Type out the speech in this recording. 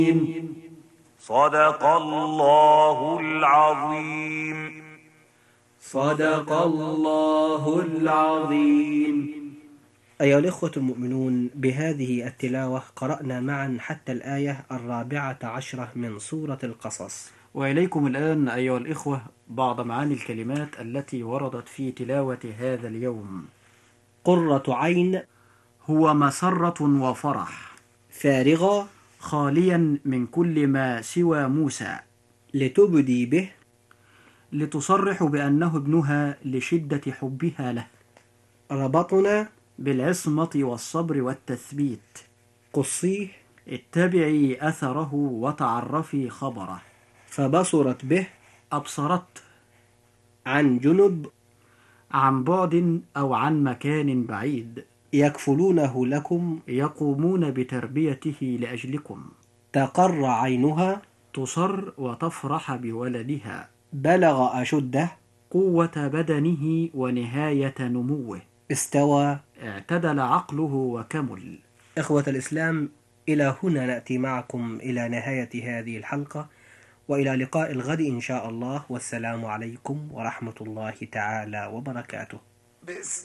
صدق الله العظيم. صدق الله العظيم. أيها الإخوة المؤمنون، بهذه التلاوة قرأنا معا حتى الآية 14 من سورة القصص. وإليكم الآن أيها الإخوة بعض معاني الكلمات التي وردت في تلاوة هذا اليوم. قرة عين، هو مسرة وفرح. فارغة، خاليا من كل ما سوى موسى. لتبدي به، لتصرح بأنه ابنها لشدة حبها له. ربطنا، بالعصمة والصبر والتثبيت. قصيه، اتبعي أثره وتعرفي خبره. فبصرت به، أبصرت. عن جنب، عن بعد أو عن مكان بعيد. يكفلونه لكم، يقومون بتربيته لأجلكم. تقر عينها، تصر وتفرح بولدها. بلغ أشده، قوة بدنه ونهاية نموه. استوى، اعتدل عقله وكمل. إخوة الإسلام، إلى هنا نأتي معكم إلى نهاية هذه الحلقة، وإلى لقاء الغد إن شاء الله، والسلام عليكم ورحمة الله تعالى وبركاته.